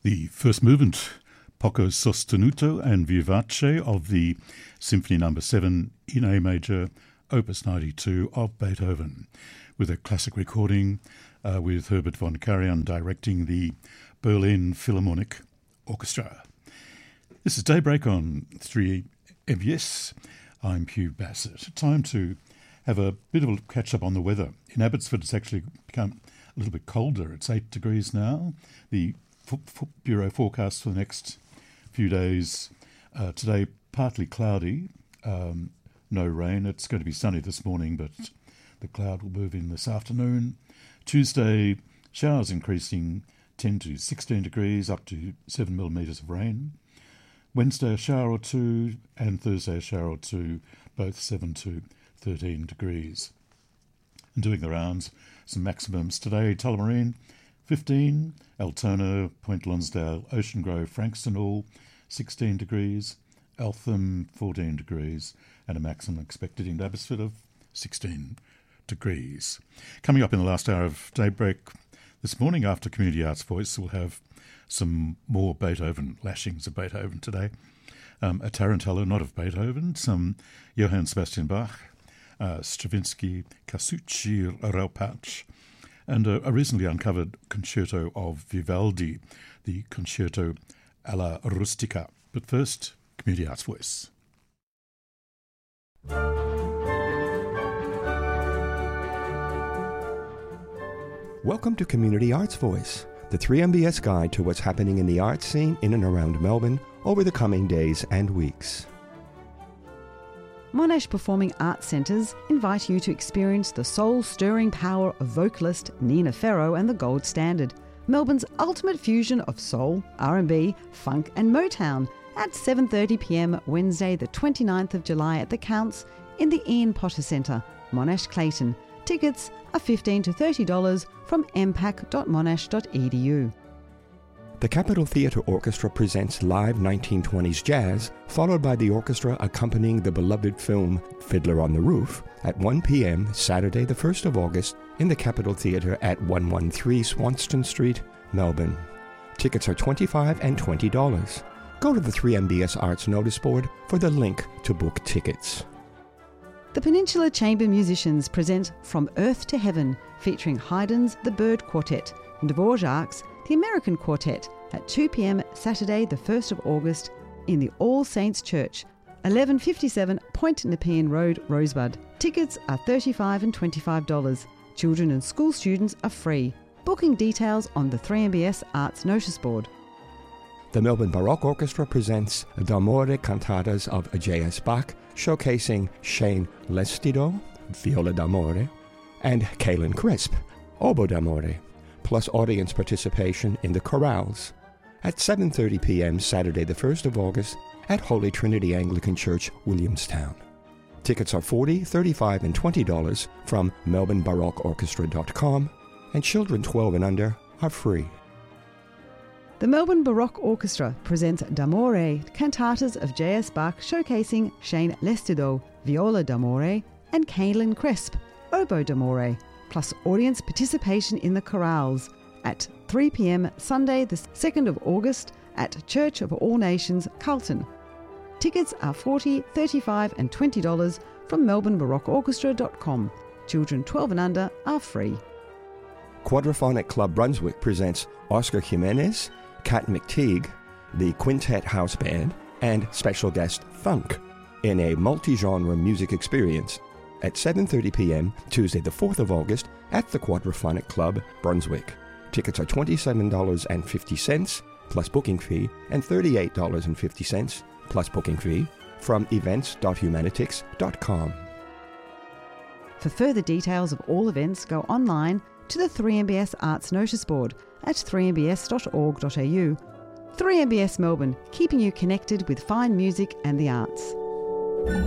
The first movement, Poco Sostenuto and Vivace of the Symphony No. 7 in A major, Opus 92 of Beethoven, with a classic recording with Herbert von Karajan directing the Berlin Philharmonic Orchestra. This is Daybreak on 3MBS. I'm Hugh Bassett. Time to have a bit of a catch-up on the weather. In Abbotsford, it's actually become a little bit colder. It's 8 degrees now. The Bureau forecast for the next few days. Today, partly cloudy, no rain. It's going to be sunny this morning, but the cloud will move in this afternoon. Tuesday, showers increasing 10 to 16 degrees, up to 7 millimetres of rain. Wednesday, a shower or two, and Thursday, a shower or two, both 7 to 13 degrees. And doing the rounds, some maximums today: Tullamarine, 15, Altona, Point Lonsdale, Ocean Grove, Frankston all 16 degrees, Eltham 14 degrees, and a maximum expected in Abbotsford of 16 degrees. Coming up in the last hour of Daybreak this morning, after Community Arts Voice, we'll have some more Beethoven, lashings of Beethoven today. A tarantella, not of Beethoven, some Johann Sebastian Bach, Stravinsky, Casucci, Raupach, and a recently uncovered concerto of Vivaldi, the Concerto alla Rustica. But first, Community Arts Voice. Welcome to Community Arts Voice, the 3MBS guide to what's happening in the arts scene in and around Melbourne over the coming days and weeks. Monash Performing Arts Centres invite you to experience the soul-stirring power of vocalist Nina Ferro and the Gold Standard, Melbourne's ultimate fusion of soul, R&B, funk and Motown, at 7:30pm Wednesday the 29th of July at the Counts in the Ian Potter Centre, Monash Clayton. Tickets are $15 to $30 from mpac.monash.edu. The Capitol Theatre Orchestra presents live 1920s jazz, followed by the orchestra accompanying the beloved film Fiddler on the Roof at 1 p.m. Saturday the 1st of August in the Capitol Theatre at 113 Swanston Street, Melbourne. Tickets are $25 and $20. Go to the 3MBS Arts notice board for the link to book tickets. The Peninsula Chamber Musicians present From Earth to Heaven, featuring Haydn's The Bird Quartet and Dvorak's The American Quartet at 2 p.m. Saturday the 1st of August in the All Saints Church, 1157 Point Nepean Road, Rosebud. Tickets are $35 and $25. Children and school students are free. Booking details on the 3MBS Arts notice board. The Melbourne Baroque Orchestra presents D'Amore Cantatas of J.S. Bach, showcasing Shane Lestido, viola d'amore, and Kaylin Crisp, oboe d'amore, plus audience participation in the chorales at 7:30 p.m. Saturday the 1st of August at Holy Trinity Anglican Church, Williamstown. Tickets are $40, $35 and $20 from melbournebaroqueorchestra.com, and children 12 and under are free. The Melbourne Baroque Orchestra presents D'Amore, cantatas of J.S. Bach showcasing Shane Lestido, viola d'amore, and Kaylin Crisp, oboe d'amore, plus audience participation in the chorales at 3 p.m. Sunday the 2nd of August at Church of All Nations, Carlton. Tickets are $40, $35 and $20 from melbournebaroqueorchestra.com. Children 12 and under are free. Quadraphonic Club Brunswick presents Oscar Jimenez, Kat McTeague, the Quintet House Band, and special guest Thunk in a multi-genre music experience at 7:30 p.m. Tuesday the 4th of August at the Quadraphonic Club Brunswick. Tickets are $27.50 plus booking fee and $38.50 plus booking fee from events.humanitix.com. For further details of all events, go online to the 3MBS Arts notice board at 3mbs.org.au. 3MBS Melbourne, keeping you connected with fine music and the arts.